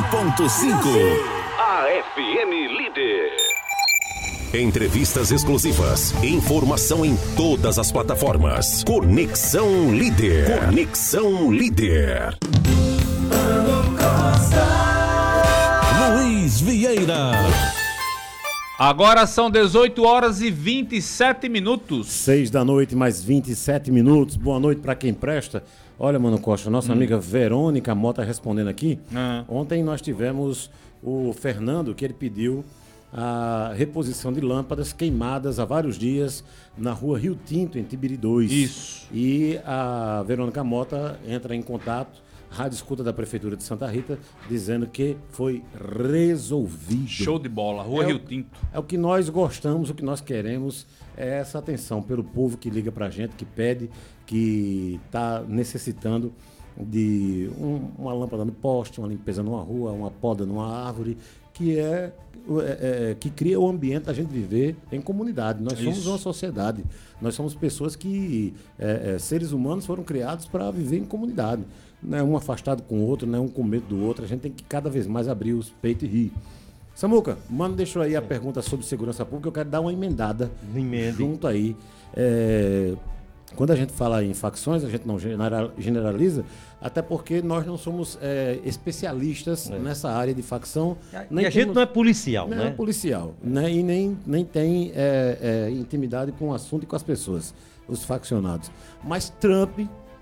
A FM Líder. Entrevistas exclusivas. Informação em todas as plataformas. Conexão Líder. Conexão Líder. Luiz Vieira. Agora são 18 horas e 27 minutos. 6 da noite, mais 27 minutos. Boa noite para quem presta. Olha, Mano Costa, nossa amiga Verônica Mota respondendo aqui. Ontem nós tivemos o Fernando, que ele pediu a reposição de lâmpadas queimadas há vários dias na rua Rio Tinto, em Tibiri 2. Isso. E a Verônica Mota entra em contato, rádio escuta da Prefeitura de Santa Rita, dizendo que foi resolvido. Show de bola, rua Rio Tinto. É o que nós gostamos, o que nós queremos é essa atenção pelo povo que liga pra gente, que pede, que está necessitando de uma lâmpada no poste, uma limpeza numa rua, uma poda numa árvore, que cria o ambiente da gente viver em comunidade. Nós somos uma sociedade, nós somos pessoas que, seres humanos foram criados para viver em comunidade. Não é um afastado com o outro, não é um com medo do outro, a gente tem que cada vez mais abrir os peitos e rir. Samuca, mano, deixou aí a pergunta sobre segurança pública, eu quero dar uma emendada junto aí. Quando a gente fala em facções, a gente não generaliza, até porque nós não somos especialistas nessa área de facção. E a gente não é policial, né? Não é policial, né? E nem tem intimidade com o assunto e com as pessoas, os faccionados. Mas Trump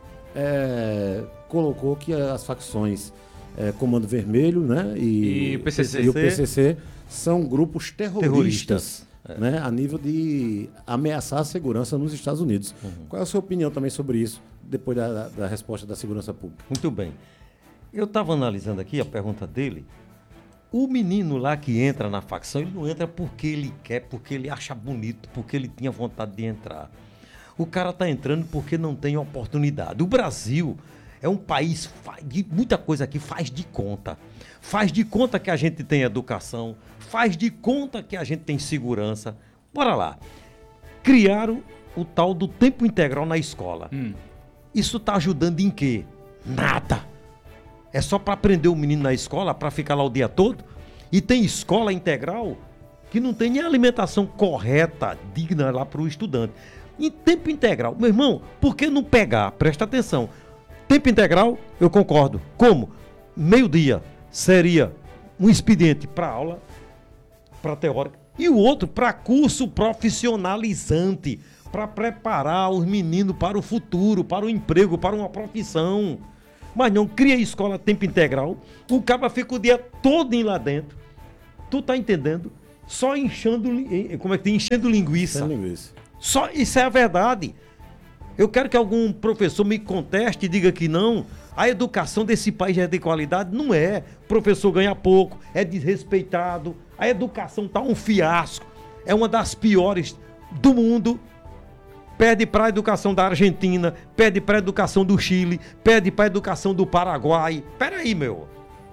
colocou que as facções Comando Vermelho, né? E o PCC são grupos terroristas. Né, a nível de ameaçar a segurança nos Estados Unidos. Qual é a sua opinião também sobre isso, depois da resposta da segurança pública? Muito bem. Eu estava analisando aqui a pergunta dele. O menino lá que entra na facção, ele não entra porque ele quer, porque ele acha bonito, porque ele tinha vontade de entrar. O cara está entrando porque não tem oportunidade. O Brasil é um país de muita coisa aqui, faz de conta. Faz de conta que a gente tem educação, faz de conta que a gente tem segurança. Bora lá. Criaram o tal do tempo integral na escola. Isso está ajudando em quê? Nada. É só para prender o menino na escola, para ficar lá o dia todo? E tem escola integral que não tem nem alimentação correta, digna lá para o estudante. Em tempo integral, meu irmão, por que não pegar? Presta atenção. Tempo integral, eu concordo. Como? Meio-dia seria um expediente para aula, para teórica, e o outro para curso profissionalizante, para preparar os meninos para o futuro, para o emprego, para uma profissão. Mas não, cria escola tempo integral, o cara fica o dia todo lá dentro, tu tá entendendo? Só enchendo linguiça. Só, isso é a verdade. Eu quero que algum professor me conteste e diga que não. A educação desse país é de qualidade? Não é. O professor ganha pouco, é desrespeitado. A educação está um fiasco. É uma das piores do mundo. Pede para a educação da Argentina, pede para a educação do Chile, pede para a educação do Paraguai. Peraí, meu.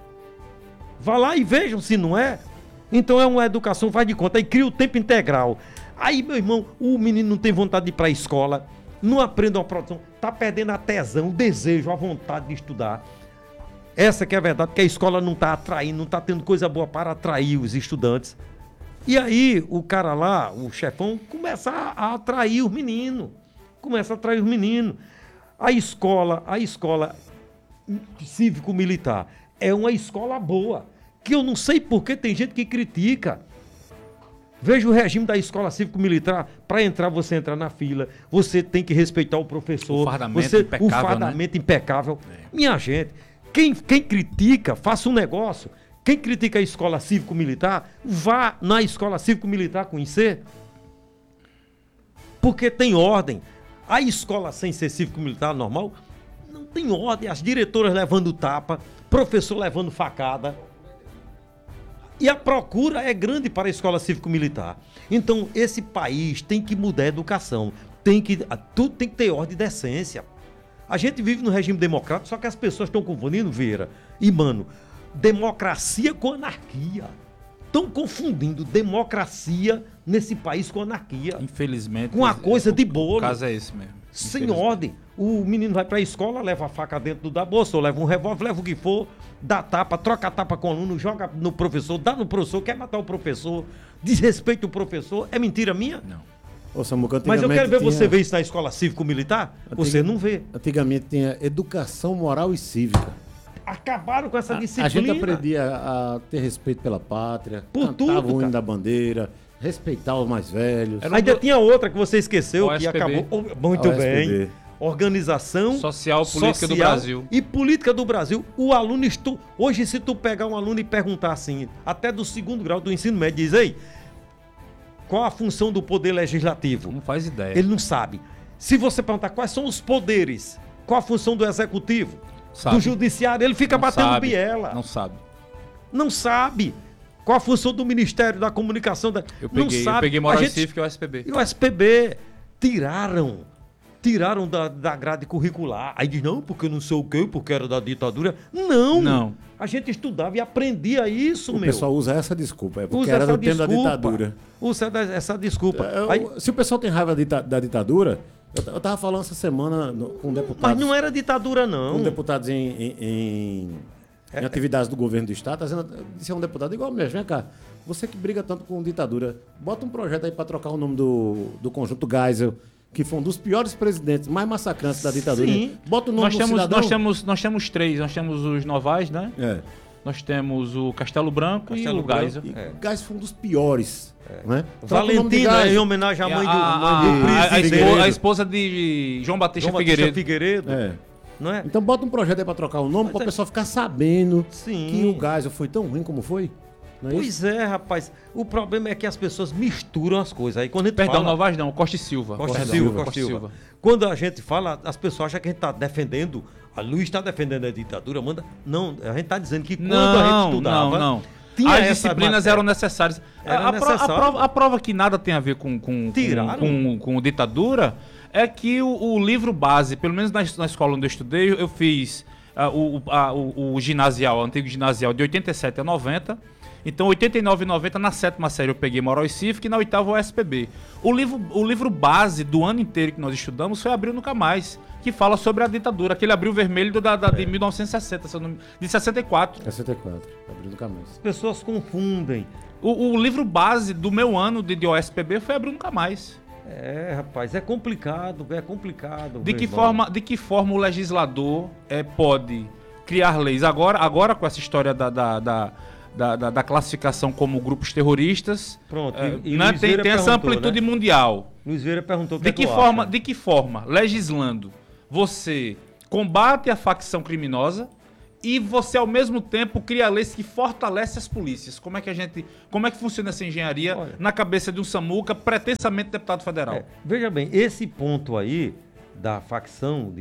Vá lá e vejam se não é. Então é uma educação, faz de conta. Aí cria o tempo integral. Aí, meu irmão, o menino não tem vontade de ir para a escola, não aprende uma produção, está perdendo a tesão, o desejo, a vontade de estudar. Essa que é a verdade, porque a escola não está atraindo, não está tendo coisa boa para atrair os estudantes. E aí o cara lá, o chefão, começa a atrair os meninos. A escola cívico-militar é uma escola boa, que eu não sei por que tem gente que critica. Veja o regime da escola cívico-militar. Para entrar, você entra na fila, você tem que respeitar o professor. O fardamento impecável. Minha gente, quem critica, faça um negócio. Quem critica a escola cívico-militar, vá na escola cívico-militar conhecer. Porque tem ordem. A escola sem ser cívico-militar normal, não tem ordem. As diretoras levando tapa, professor levando facada. E a procura é grande para a escola cívico-militar. Então, esse país tem que mudar a educação. Tudo tem que ter ordem e decência. A gente vive no regime democrático, só que as pessoas estão confundindo, Vieira e Mano, democracia com anarquia. Estão confundindo democracia nesse país com anarquia. Infelizmente. Com a coisa de bolo. O caso é esse mesmo. sem ordem. O menino vai para a escola, leva a faca dentro da bolsa, ou leva um revólver, leva o que for, dá tapa, troca tapa com o aluno, joga no professor, dá no professor, quer matar o professor, desrespeita o professor. É mentira minha? Não. Ô, Samuca, Mas eu quero ver tinha- você ver isso na escola cívico-militar. Você não vê. Antigamente tinha educação moral e cívica. Acabaram com essa disciplina. A gente aprendia a ter respeito pela pátria, Por cantava tudo, o hino cara. da bandeira, respeitar os mais velhos. Era Ainda tinha outra que você esqueceu, que OSPB. acabou. Muito OSPB. bem. Organização Social, política do Brasil. E política do Brasil. O aluno hoje, se tu pegar um aluno e perguntar assim, até do 2º grau do ensino médio, diz aí, qual a função do poder legislativo? Não faz ideia. Ele não sabe. Se você perguntar quais são os poderes, qual a função do executivo, Sabe. do judiciário, ele fica Não batendo sabe, biela. Não sabe. Não sabe. Qual a função do Ministério da Comunicação? Eu não peguei, sabe. eu peguei A Moral e gente- Cívica e o SPB. E o SPB tiraram da grade curricular. Aí diz, não, porque não sei o quê, porque era da ditadura. Não. Não. A gente estudava e aprendia isso, O meu. pessoal usa essa desculpa, é porque Usa era essa do tempo da desculpa. ditadura. Usa essa desculpa. Aí- Se o pessoal tem raiva da ditadura, eu tava falando essa semana com deputados. mas não era ditadura, não. Com deputados em atividades do governo do estado, disse a um deputado, igual mesmo, vem cá, você que briga tanto com ditadura, bota um projeto aí para trocar o nome do conjunto Geisel, que foi um dos piores presidentes, mais massacrantes da ditadura. Sim. Bota o nome Nós do temos, cidadão. nós temos 3. Nós temos os Novais, né? É. Nós temos o Castelo Branco Castelo e o Branco. Geisel. E Geisel foi um dos piores. Né? Troca o nome de Valentina, Geisel. em homenagem à mãe do, a presidente. esposa de João Batista João Batista Figueiredo. Figueiredo. É. Não é? Então bota um projeto aí para trocar o nome, para o é- pessoal ficar sabendo Sim. que o Geisel foi tão ruim como foi. Não é isso? Pois é, rapaz. O problema é que as pessoas misturam as coisas. Aí quando a gente Perdão, fala... Novais não, Costa e Silva. Costa Perdão, Silva, Costa e Silva. Quando a gente fala, as pessoas acham que a gente está defendendo, a Luiz está defendendo a ditadura, manda. Não, a gente está dizendo que quando a gente estudava. Não. Tinha As essa disciplinas matéria. eram necessárias. Era a necessário. prova que nada tem a ver com Tiraram. com ditadura é que o livro base, pelo menos na escola onde eu estudei, eu fiz o ginasial, o antigo ginasial de 87 a 90. Então, 89 e 90, na 7ª série eu peguei Moral e Cívica e na 8ª o SPB. O livro base do ano inteiro que nós estudamos foi Abril Nunca Mais, que fala sobre a ditadura, aquele abril vermelho de 1960, de 64. 64, abrindo caminho. As pessoas confundem. O livro base do meu ano de OSPB foi Abril Nunca Mais. É, rapaz, é complicado, é complicado. De meu que irmão. forma o legislador pode criar leis? Agora com essa história da classificação como grupos terroristas, Pronto, e né, Luiz Vieira tem essa perguntou, amplitude né? mundial. Luiz Vieira perguntou o De que que tu forma, legislando, você combate a facção criminosa e você ao mesmo tempo cria leis que fortalecem as polícias? Como é que funciona essa engenharia na cabeça de um Samuca, pretensamente deputado federal? Veja bem, esse ponto aí da facção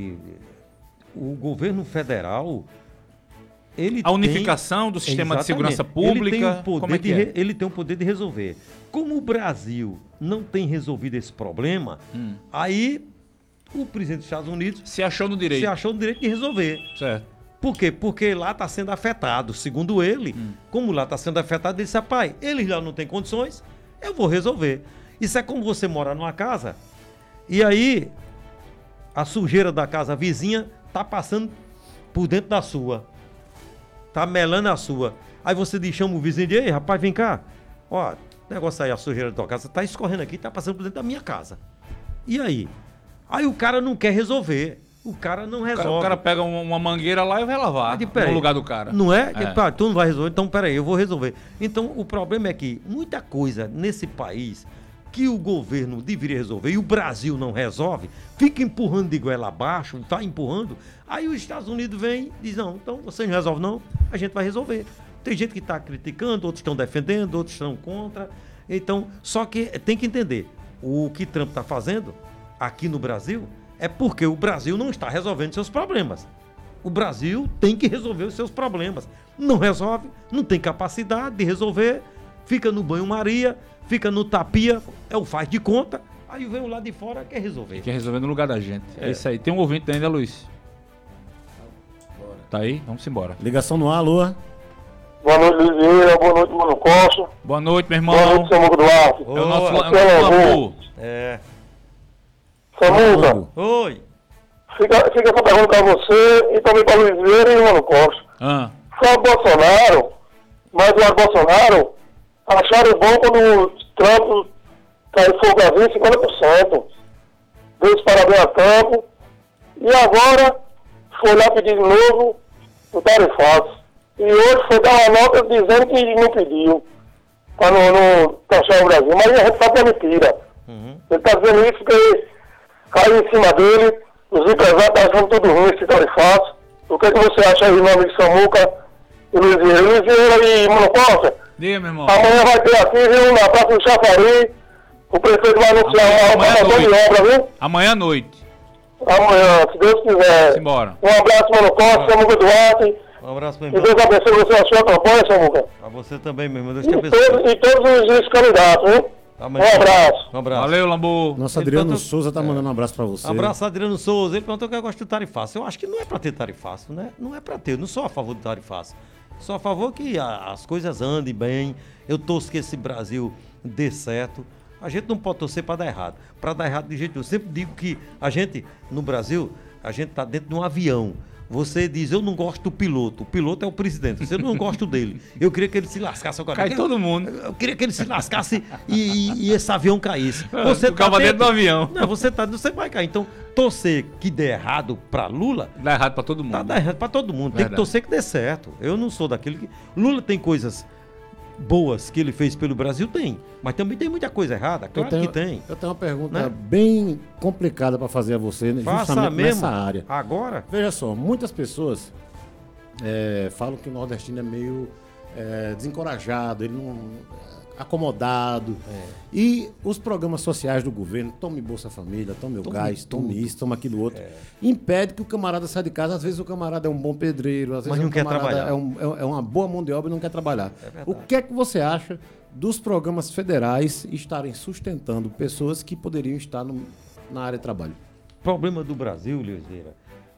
o governo federal, ele A unificação do sistema de segurança pública, ele tem o poder como é que é? ele tem o poder de resolver. Como o Brasil não tem resolvido esse problema, aí o presidente dos Estados Unidos Se achou no direito. se achou no direito de resolver. Certo. Por quê? Porque lá está sendo afetado. Segundo ele, como lá está sendo afetado, ele disse, rapaz, eles lá não têm condições, eu vou resolver. Isso é como você morar numa casa e aí a sujeira da casa vizinha tá passando por dentro da sua. Tá melando a sua. Aí você diz, chama o vizinho e diz, ei, rapaz, vem cá. Ó, negócio aí, a sujeira da tua casa tá escorrendo aqui, tá passando por dentro da minha casa. E aí? Aí o cara não quer resolver. O cara não resolve. O cara pega uma mangueira lá e vai lavar Mas, peraí, no lugar do cara. Não é? É. Pá, tu não vai resolver, então peraí, eu vou resolver. Então o problema é que muita coisa nesse país que o governo deveria resolver e o Brasil não resolve, fica empurrando de goela abaixo, tá empurrando, aí os Estados Unidos vem e diz, não, então você não resolve não, a gente vai resolver. Tem gente que está criticando, outros estão defendendo, outros estão contra. Então, só que tem que entender, o que Trump está fazendo aqui no Brasil é porque o Brasil não está resolvendo seus problemas. O Brasil tem que resolver os seus problemas. Não resolve, não tem capacidade de resolver, fica no banho-maria, fica no tapia, é o faz de conta, aí vem o lado de fora quer resolver. Quer resolver no lugar da gente. É isso aí. Tem um ouvinte ainda, Luiz? Tá aí? Vamos embora. Ligação no ar, alô? Boa noite, Liseira. Boa noite, Mano Costa. Boa noite, meu irmão. Boa noite, Samuco Duarte. É o nosso Aqui é o Lambu. É, Samuca, Oi. fica essa pergunta para você e também para o Luiz Vieira e o Mano Costa. Só o Bolsonaro, mas o Bolsonaro acharam bom quando o Trump caiu folgazinho 50%. Deu os parabéns a Trump. E agora foi lá pedir de novo o tarifaço. E hoje foi dar uma nota dizendo que não pediu para não taxar o Brasil. Mas a gente sabe que é mentira. Ele está dizendo isso porque caiu em cima dele, os empresários estão achando tudo ruim esse tarifaço. O que você acha aí, meu amigo Samuca e Luiz Vieira? Luiz Vieira e Mano Costa? Diga, meu irmão. Amanhã vai ter aqui, viu, na Praça do Chafariz, o prefeito vai anunciar uma ação de obra, viu? Amanhã à noite. Amanhã, se Deus quiser. Simbora. Um abraço, Mano Costa, Samuca Duarte. Um abraço, meu E irmão. Deus abençoe você a sua campanha, Samuca. A você também, meu irmão. Deus E te abençoe. todos os candidatos, viu? Amanhã. Um abraço. Um abraço. Valeu, Lambu. Nosso Adriano Souza tá mandando um abraço para você. Abraço, Adriano Souza. Ele perguntou que eu gosto do tarifaço. Eu acho que não é para ter tarifaço, né? Não é para ter. Eu não sou a favor do tarifaço. Sou a favor que as coisas andem bem. Eu torço que esse Brasil dê certo. A gente não pode torcer para dar errado. Para dar errado de jeito nenhum. Eu sempre digo que a gente, no Brasil, a gente está dentro de um avião. Você diz, eu não gosto do piloto. O piloto é o presidente. Você não gosta dele. Eu queria que ele se lascasse agora. Cai todo mundo. Eu queria que ele se lascasse e esse avião caísse. Você Ficava dentro do avião. Não, você vai cair. Então, torcer que dê errado para Lula, Dá errado pra todo mundo. dá errado para todo mundo. Tem Verdade. que torcer que dê certo. Eu não sou daquele que... Lula tem coisas boas que ele fez pelo Brasil, tem. Mas também tem muita coisa errada. Claro que tem. Eu tenho uma pergunta Né? bem complicada para fazer a você, né, Faça justamente mesmo. nessa área. Agora... Veja só, muitas pessoas falam que o nordestino é meio desencorajado, ele não acomodado. E os programas sociais do governo, tome Bolsa Família, tome o gás, tome isso, tome aquilo outro, impede que o camarada saia de casa. Às vezes o camarada é um bom pedreiro, às vezes não o quer camarada trabalhar. é uma boa mão de obra e não quer trabalhar. verdade. O que é que você acha dos programas federais estarem sustentando pessoas que poderiam estar na área de trabalho? O problema do Brasil, Liseira,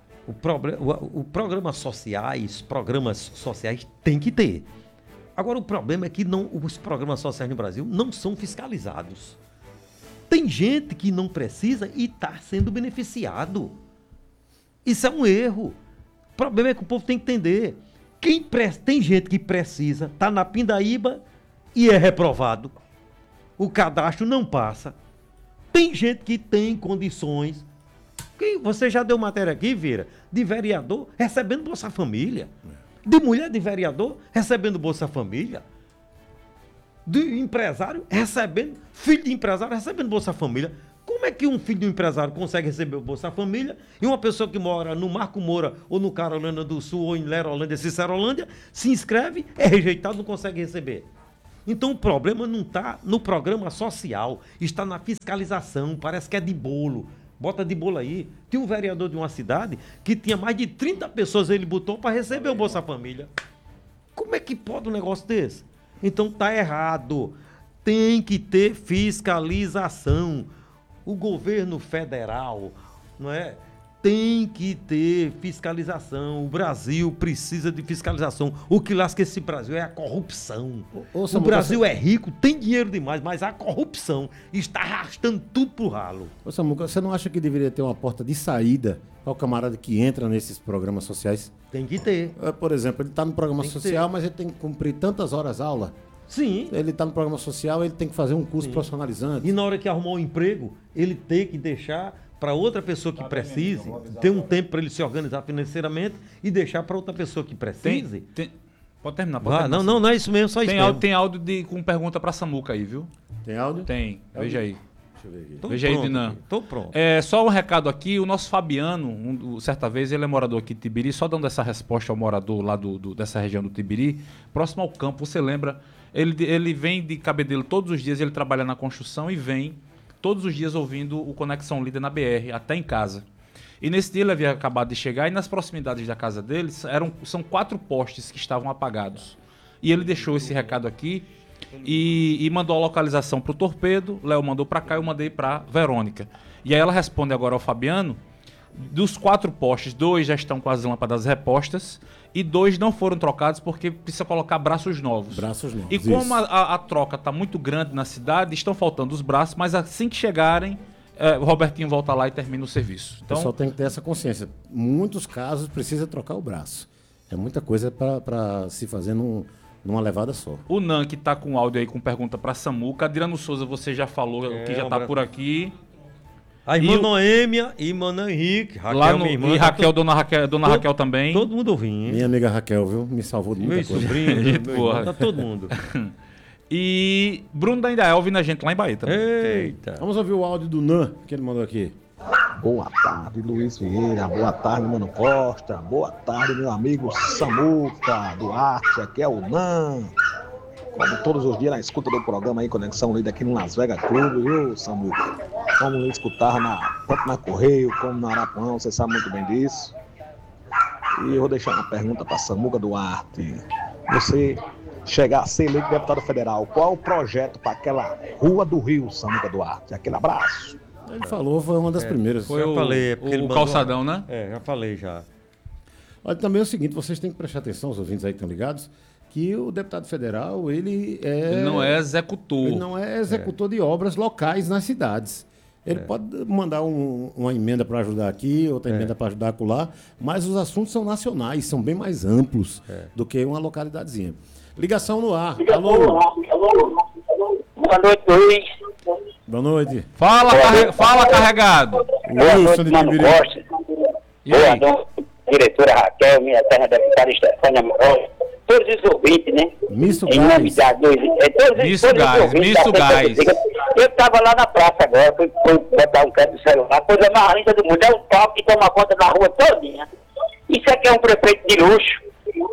o programas sociais tem que ter. Agora, o problema é que os programas sociais no Brasil não são fiscalizados. Tem gente que não precisa e está sendo beneficiado. Isso é um erro. O problema é que o povo tem que entender. Tem gente que precisa, está na pindaíba e é reprovado. O cadastro não passa. Tem gente que tem condições. Você já deu matéria aqui, Vieira, de vereador recebendo Bolsa Família. De mulher de vereador recebendo Bolsa Família. De empresário recebendo, filho de empresário recebendo Bolsa Família. Como é que um filho de um empresário consegue receber o Bolsa Família e uma pessoa que mora no Marco Moura ou no Carolina do Sul ou em Lerolândia, Cicerolândia, se inscreve, é rejeitado, não consegue receber? Então o problema não está no programa social, está na fiscalização, parece que é de bolo. Bota de bolo aí. Tinha um vereador de uma cidade que tinha mais de 30 pessoas, ele botou para receber o Bolsa Família. Como é que pode um negócio desse? Então tá errado. Tem que ter fiscalização. O governo federal, não é? Tem que ter fiscalização. O Brasil precisa de fiscalização. O que lasca esse Brasil é a corrupção. O Brasil é rico, tem dinheiro demais, mas a corrupção está arrastando tudo pro ralo. Ô Samuca, você não acha que deveria ter uma porta de saída para o camarada que entra nesses programas sociais? Tem que ter. Por exemplo, ele está no programa Tem que social, ter. mas ele tem que cumprir tantas horas aula. Sim. Ele está no programa social, ele tem que fazer um curso profissionalizante. E na hora que arrumar um emprego, ele tem que deixar para outra pessoa que precise, ter um tempo para ele se organizar financeiramente e deixar para outra pessoa que precise. Pode terminar, Não é isso mesmo, só isso mesmo. Tem áudio com pergunta pra Samuca aí, viu? Tem áudio? Tem, veja aí. Deixa eu ver aqui. Tô Veja aí, pronto Dinan. aqui, tô pronto. Só um recado aqui, o nosso Fabiano, certa vez ele é morador aqui de Tibiri, só dando essa resposta ao morador lá dessa região do Tibiri, próximo ao campo, você lembra, ele vem de Cabedelo todos os dias, ele trabalha na construção e vem todos os dias ouvindo o Conexão Líder na BR, até em casa. E nesse dia ele havia acabado de chegar e nas proximidades da casa dele são 4 postes que estavam apagados. E ele deixou esse recado aqui e mandou a localização para o Torpedo, Léo mandou para cá e eu mandei para Verônica. E aí ela responde agora ao Fabiano, dos 4 postes, 2 já estão com as lâmpadas repostas e 2 não foram trocados porque precisa colocar braços novos. Braços novos. E como a troca está muito grande na cidade, estão faltando os braços, mas assim que chegarem, o Robertinho volta lá e termina o serviço. O Então, pessoal tem que ter essa consciência. Em muitos casos precisa trocar o braço. É muita coisa para se fazer numa levada só. o Nan, que tá com áudio aí com pergunta pra Samuca. Adriano Souza, você já falou que já tá por aqui. A irmã Noêmia, irmã Henrique, Raquel, Lá no, minha irmã. e Raquel, dona Raquel também. Todo mundo ouvindo. Minha amiga Raquel, viu? Me salvou de muita Meu coisa. sobrinho, Gente meu boa. irmão, tá todo mundo. E Bruno da Indael ouvindo a gente lá em Bahia também. Eita. Vamos ouvir o áudio do Nan, que ele mandou aqui. Boa tarde, Luiz Vieira. Boa tarde, Mano Costa. Boa tarde, meu amigo Samuca Duarte. Aqui é o Nan. Como todos os dias na escuta do programa aí, Conexão Líder aqui no Las Vegas Clube, viu, Samuca? Como escutar tanto na Correio como na Arapuã, você sabe muito bem disso. E eu vou deixar uma pergunta para Samuca Duarte. Você chegar a ser eleito deputado federal, qual o projeto para aquela Rua do Rio, Samuca Duarte? Aquele abraço. Ele falou, foi uma das primeiras. Foi Já falei, é porque ele o mandou- calçadão, né? Já falei já. Olha, também é o seguinte, vocês têm que prestar atenção, os ouvintes aí que estão ligados, que o deputado federal, ele Ele não é executor. Ele não é executor de obras locais nas cidades. Ele pode mandar uma emenda para ajudar aqui, outra emenda para ajudar acolá, mas os assuntos são nacionais, são bem mais amplos do que uma localidadezinha. Ligação no ar. Alô? Boa noite, Luiz. Boa noite. Fala, carregado. Boa Wilson noite, de Mano Bibiri. Costa. E Boa aí? noite, diretora Raquel, minha terra deputada Estefânia Amorosa. Todos os ouvintes, né? Misto Em nome Gás. da Luiz. Misto todos os Gás, ouvintes Misto da Gás. Santa Cecília. Eu estava lá na praça agora, fui botar um crédito no celular, coisa mais linda do mundo. É um palco que toma conta da rua todinha. Isso aqui é um prefeito de luxo.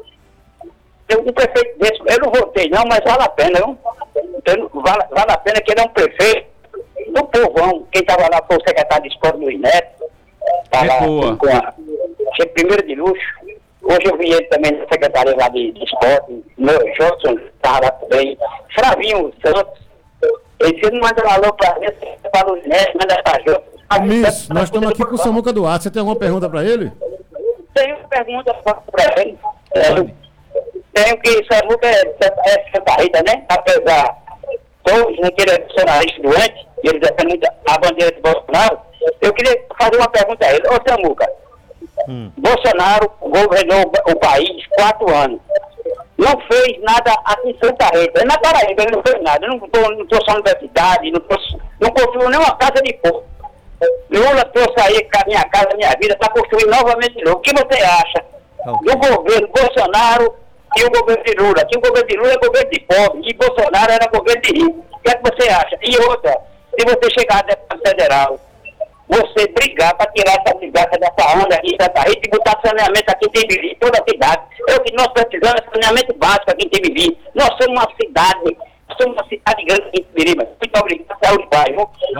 Um prefeito desse, eu não votei não, mas vale a pena, não? Vale a pena que ele é um prefeito do povão. Quem estava lá foi o secretário de esporte, Luiz Neto. Tá lá boa. com a chefe primeiro de luxo. Hoje eu vi ele também na secretaria lá de esporte, meu Johnson, estava lá também. Flavinho Santos. Ele não manda um alô para mim, para o Luiz Neto, manda para Johnson. Miss, nós estamos aqui com o Samuca Duarte. Você tem alguma pergunta para ele? Tenho uma pergunta para ele. Tenho que Samuca é Santa Rita, né? Apesar todos, né, que ele é funcionalista doente, e ele defende muito a bandeira de Bolsonaro, eu queria fazer uma pergunta a ele. Ô Samuca, Bolsonaro governou o país 4 anos. Não fez nada aqui em Santa Rita. Na Paraíba ele não fez nada. Eu não trouxe a universidade, não construiu nenhuma casa de povo. Lula trouxe aí a minha casa, a minha vida, para construir novamente de novo. O que você acha do governo Bolsonaro e o governo de Lula? Que o governo de Lula é governo de pobre e Bolsonaro era governo de rico. O que é que você acha? E outra, se você chegar a deputado federal, você brigar para tirar essa desgraça dessa onda aqui em Santa Rita e botar saneamento aqui em Tibiri, toda a cidade. É o que nós precisamos, é saneamento básico aqui em Tibiri. Nós somos uma cidade grande aqui em Tibiri, mas muito obrigado, saúde, pai.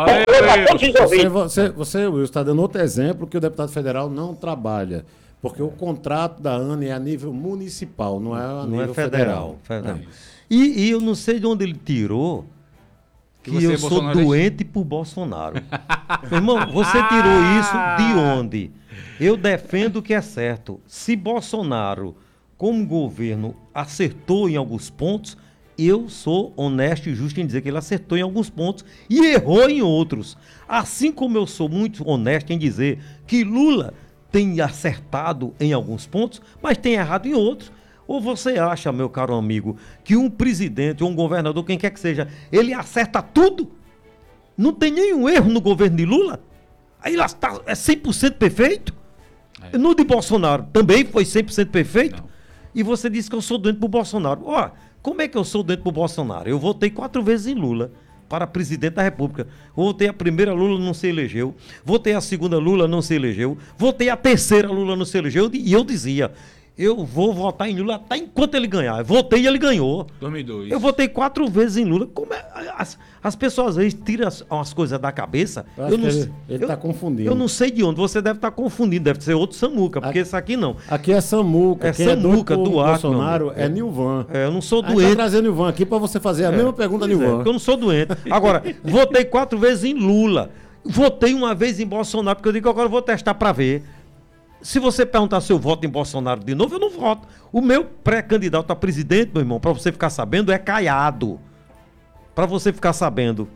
Você, Wilson, está dando outro exemplo que o deputado federal não trabalha. Porque o contrato da ANA é a nível municipal, não é a nível federal. E eu não sei de onde ele tirou que eu sou doente por Bolsonaro. Meu irmão, você tirou isso de onde? Eu defendo o que é certo. Se Bolsonaro, como governo, acertou em alguns pontos, eu sou honesto e justo em dizer que ele acertou em alguns pontos e errou em outros. Assim como eu sou muito honesto em dizer que Lula tem acertado em alguns pontos, mas tem errado em outros. Ou você acha, meu caro amigo, que um presidente ou um governador, quem quer que seja, ele acerta tudo? Não tem nenhum erro no governo de Lula? Aí ele é 100% perfeito? No de Bolsonaro também foi 100% perfeito? Não. E você disse que eu sou doente por Bolsonaro. Ó, como é que eu sou doente por Bolsonaro? Eu votei 4 vezes em Lula para presidente da República. Votei a primeira, Lula não se elegeu. Votei a segunda, Lula não se elegeu. Votei a terceira, Lula não se elegeu. E eu dizia, eu vou votar em Lula até enquanto ele ganhar. Votei e ele ganhou. 2002. Eu votei 4 vezes em Lula. Como é? As pessoas às vezes tiram as coisas da cabeça. Ele está confundindo. Eu não sei de onde. Você deve estar confundindo. Deve ser outro Samuca, porque esse aqui não. Aqui é Samuca. É Samuca, do Acre. Bolsonaro é Nilvan. Eu não sou doente. Está trazendo Nilvan aqui para você fazer a mesma pergunta a Nilvan. Porque eu não sou doente. Agora, votei 4 vezes em Lula. Votei uma vez em Bolsonaro, porque eu digo que agora eu vou testar para ver. Se você perguntar se eu voto em Bolsonaro de novo, eu não voto. O meu pré-candidato a presidente, meu irmão, para você ficar sabendo, é Caiado. Para você ficar sabendo.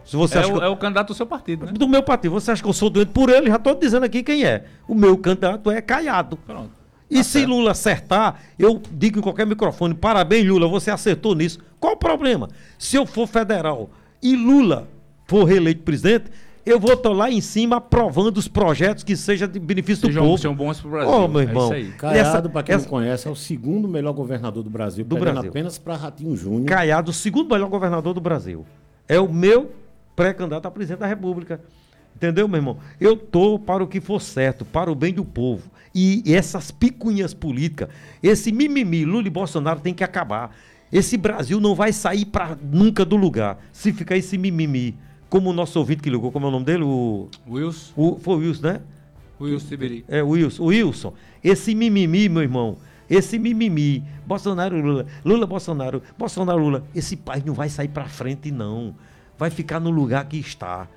Se você acha é o candidato do seu partido, né? Do meu partido. Você acha que eu sou doente por ele? Já estou dizendo aqui quem é. O meu candidato é Caiado. Pronto. E se Lula acertar, eu digo em qualquer microfone, parabéns, Lula, você acertou nisso. Qual o problema? Se eu for federal e Lula for reeleito presidente, eu vou estar lá em cima aprovando os projetos que sejam de benefício do povo. Sejam bons para o Brasil. Ô, meu irmão. É isso aí. Caiado, para quem não conhece, é o segundo melhor governador do Brasil, perdendo apenas para Ratinho Júnior. Caiado, o segundo melhor governador do Brasil. É o meu pré-candidato a presidente da República. Entendeu, meu irmão? Eu estou para o que for certo, para o bem do povo. E essas picuinhas políticas, esse mimimi, Lula e Bolsonaro tem que acabar. Esse Brasil não vai sair nunca do lugar se ficar esse mimimi. Como o nosso ouvinte que ligou, como é o nome dele? Wilson. Foi o Wilson, né? Wilson Tiberi. É, o Wilson. Esse mimimi, meu irmão. Esse mimimi. Bolsonaro, Lula. Lula, Bolsonaro. Bolsonaro, Lula. Esse país não vai sair para frente, não. Vai ficar no lugar que está.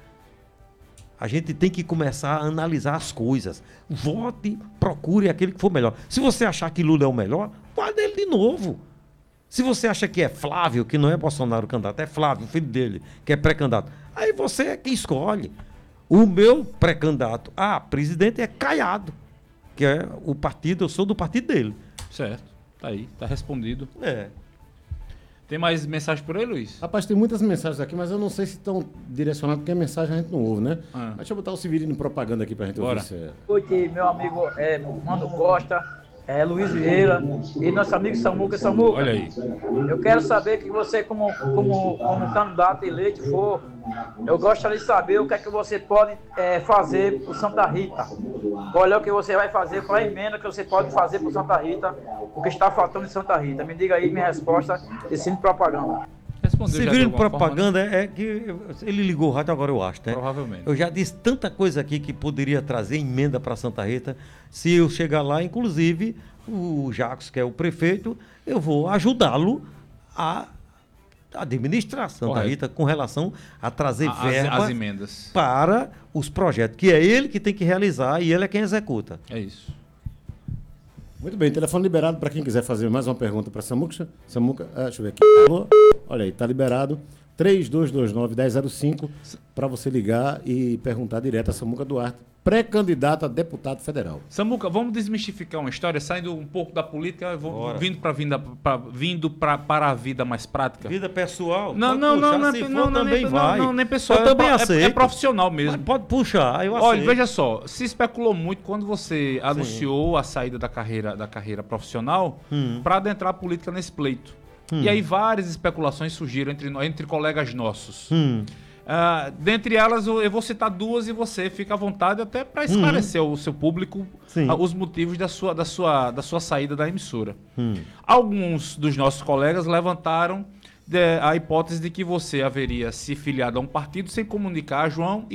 A gente tem que começar a analisar as coisas. Vote, procure aquele que for melhor. Se você achar que Lula é o melhor, vá dele de novo. Se você acha que é Flávio, que não é Bolsonaro o candidato, é Flávio, o filho dele, que é pré-candidato, aí você é que escolhe. O meu pré-candidato a presidente é Caiado, que é o partido, eu sou do partido dele. Certo, tá aí, tá respondido. É. Tem mais mensagem por aí, Luiz? Rapaz, tem muitas mensagens aqui, mas eu não sei se estão direcionadas, porque a mensagem a gente não ouve, né? Mas deixa eu botar o Severino propaganda aqui pra gente ouvir. Oi, meu amigo Mano Costa, Luiz Vieira e nosso amigo Samuca. Samuca, olha aí. Eu quero saber que você, como candidato eleito for, eu gostaria de saber o que é que você pode fazer por Santa Rita. Qual é o que você vai fazer, qual é a emenda que você pode fazer por Santa Rita, o que está faltando em Santa Rita. Me diga aí minha resposta e sim propaganda. Severino propaganda forma, né? É que ele ligou o rádio agora, eu acho, né? Provavelmente. Eu já disse tanta coisa aqui que poderia trazer emenda para Santa Rita. Se eu chegar lá, inclusive, o Jacos, que é o prefeito, eu vou ajudá-lo a administrar Santa Rita com relação a trazer verba as emendas para os projetos, que é ele que tem que realizar e ele é quem executa. É isso. Muito bem, telefone liberado para quem quiser fazer mais uma pergunta para Samuca. Samuca, deixa eu ver aqui. Olha aí, tá liberado. 3229-1005 para você ligar e perguntar direto a Samuca Duarte, pré-candidato a deputado federal. Samuca, vamos desmistificar uma história, saindo um pouco da política, vindo para a vida mais prática. Vida pessoal? Não, nem pessoal. Eu também aceito. É profissional mesmo. Mas pode puxar, eu aceito. Olha, veja só, se especulou muito quando você anunciou a saída da carreira profissional para adentrar a política nesse pleito. E aí várias especulações surgiram entre colegas nossos. Dentre elas, eu vou citar duas e você fica à vontade até para esclarecer o seu público os motivos da sua saída da emissora. Alguns dos nossos colegas levantaram a hipótese de que você haveria se filiado a um partido sem comunicar a João e